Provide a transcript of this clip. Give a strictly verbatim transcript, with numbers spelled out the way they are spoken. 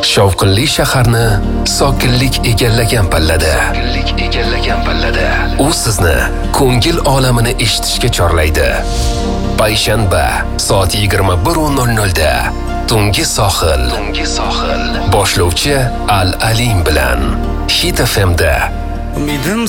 Shovqinli shaharni sokinlik egallagan pallada. Sokinlik egallagan pallada. U sizni ko'ngil olamini eshitishga chorlaydi. Payshanba soat yigirma bir nol nol da Tungi sohil. Tungi sohil. Boshlovchi Al Alim bilan Hit F M da. Umidim